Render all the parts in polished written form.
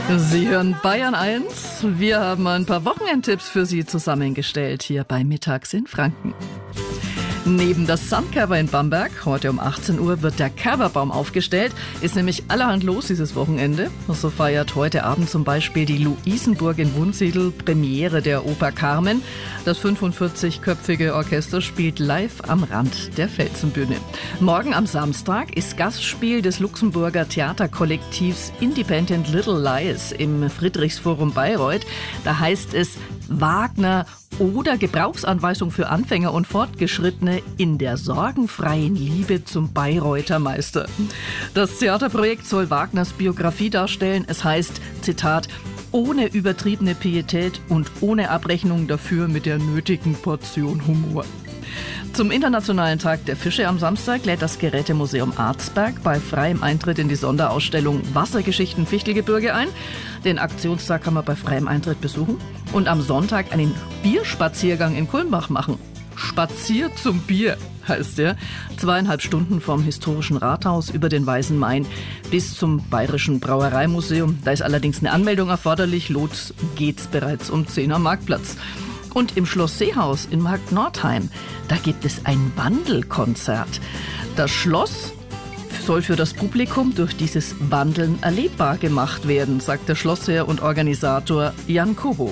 Sie hören Bayern 1. Wir haben ein paar Wochenendtipps für Sie zusammengestellt, hier bei Mittags in Franken. Neben das Suncover in Bamberg, heute um 18 Uhr, wird der Coverbaum aufgestellt. Ist nämlich allerhand los dieses Wochenende. So feiert heute Abend zum Beispiel die Luisenburg in Wunsiedel Premiere der Oper Carmen. Das 45-köpfige Orchester spielt live am Rand der Felsenbühne. Morgen am Samstag ist Gastspiel des Luxemburger Theaterkollektivs Independent Little Lies im Friedrichsforum Bayreuth. Da heißt es Wagner oder Gebrauchsanweisung für Anfänger und Fortgeschrittene in der sorgenfreien Liebe zum Bayreuther Meister. Das Theaterprojekt soll Wagners Biografie darstellen. Es heißt, Zitat, ohne übertriebene Pietät und ohne Abrechnung dafür mit der nötigen Portion Humor. Zum Internationalen Tag der Fische am Samstag lädt das Gerätemuseum Arzberg bei freiem Eintritt in die Sonderausstellung Wassergeschichten Fichtelgebirge ein. Den Aktionstag kann man bei freiem Eintritt besuchen und am Sonntag einen Bierspaziergang in Kulmbach machen. Spazier zum Bier heißt der. 2,5 Stunden vom historischen Rathaus über den Weißen Main bis zum Bayerischen Brauereimuseum. Da ist allerdings eine Anmeldung erforderlich. Los geht's bereits um 10 am Marktplatz. Und im Schloss Seehaus in Marktnordheim, da gibt es ein Wandelkonzert. Das Schloss soll für das Publikum durch dieses Wandeln erlebbar gemacht werden, sagt der Schlossherr und Organisator Jan Kobo.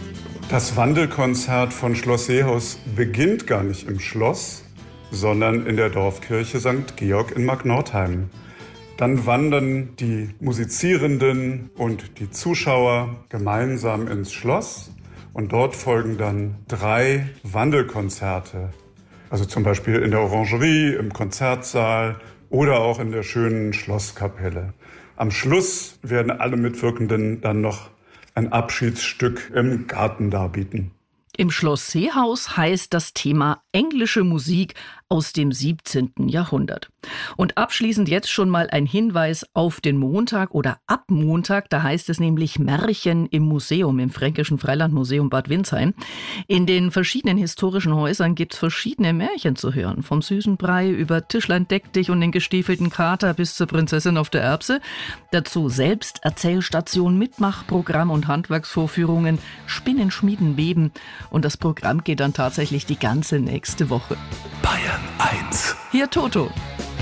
Das Wandelkonzert von Schloss Seehaus beginnt gar nicht im Schloss, sondern in der Dorfkirche St. Georg in Marktnordheim. Dann wandern die Musizierenden und die Zuschauer gemeinsam ins Schloss. Und dort folgen dann 3 Wandelkonzerte. Also zum Beispiel in der Orangerie, im Konzertsaal oder auch in der schönen Schlosskapelle. Am Schluss werden alle Mitwirkenden dann noch ein Abschiedsstück im Garten darbieten. Im Schloss Seehaus heißt das Thema englische Musik aus dem 17. Jahrhundert. Und abschließend jetzt schon mal ein Hinweis auf den Montag oder ab Montag. Da heißt es nämlich Märchen im Museum, im Fränkischen Freilandmuseum Bad Windsheim. In den verschiedenen historischen Häusern gibt es verschiedene Märchen zu hören. Vom süßen Brei über Tischlein deck dich und den gestiefelten Kater bis zur Prinzessin auf der Erbse. Dazu Selbsterzählstation, Mitmachprogramm und Handwerksvorführungen, Spinnen, Schmieden, Weben. Und das Programm geht dann tatsächlich die ganze nächste Woche. Bayern 1. Hier Toto.